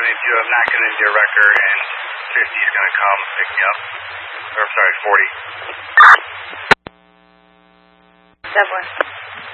have not gotten into your record, and 50 is going to come pick me up. Or, I'm sorry, 40. 7.